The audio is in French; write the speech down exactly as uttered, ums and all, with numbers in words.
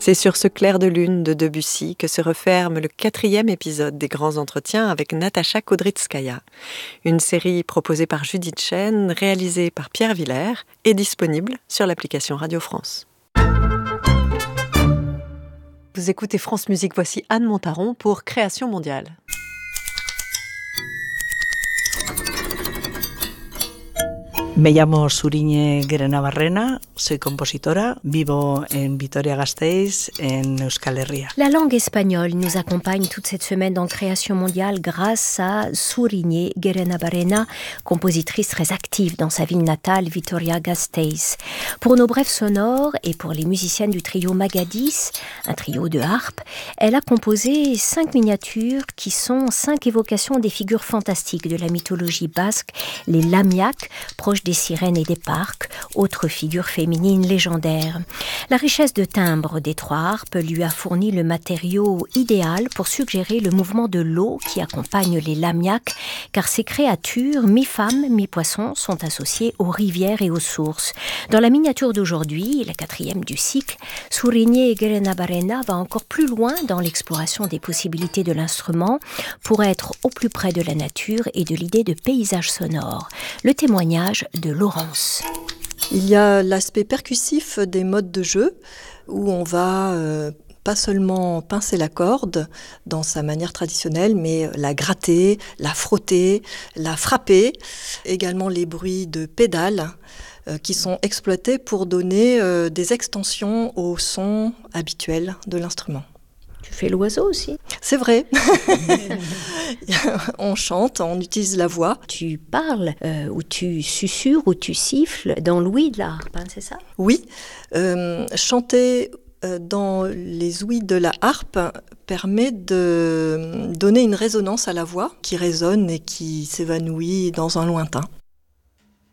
C'est sur ce clair de lune de Debussy que se referme le quatrième épisode des Grands Entretiens avec Natacha Kudrytskaya, une série proposée par Judith Chen, réalisée par Pierre Villers et disponible sur l'application Radio France. Vous écoutez France Musique, voici Anne Montaron pour Création mondiale. Me llamo Suriñe Guerenabarrena, soy compositora, vivo en Vitoria-Gasteiz, en Euskal Herria. La langue espagnole nous accompagne toute cette semaine dans Création mondiale grâce à Suriñe Guerenabarrena, compositrice très active dans sa ville natale, Vitoria-Gasteiz. Pour nos brèves sonores et pour les musiciennes du trio Magadis, un trio de harpe, elle a composé cinq miniatures qui sont cinq évocations des figures fantastiques de la mythologie basque, les lamiaks, proches des sirènes et des parcs, autres figures féminines légendaires. La richesse de timbre des trois harpes lui a fourni le matériau idéal pour suggérer le mouvement de l'eau qui accompagne les lamiaks, car ces créatures, mi-femmes, mi-poissons, sont associées aux rivières et aux sources. Dans la miniature d'aujourd'hui, la quatrième du cycle, Suriñe Guerenabarrena va encore plus loin dans l'exploration des possibilités de l'instrument pour être au plus près de la nature et de l'idée de paysage sonore. Le témoignage de Laurence. Il y a l'aspect percussif des modes de jeu où on va euh, pas seulement pincer la corde dans sa manière traditionnelle, mais la gratter, la frotter, la frapper. Également les bruits de pédales euh, qui sont exploités pour donner euh, des extensions au son habituel de l'instrument. Tu fais l'oiseau aussi. C'est vrai. On chante, on utilise la voix. Tu parles, euh, ou tu susurres, ou tu siffles dans l'ouïe de la harpe, hein, c'est ça ? Oui. Euh, chanter euh, dans les ouïes de la harpe permet de donner une résonance à la voix qui résonne et qui s'évanouit dans un lointain.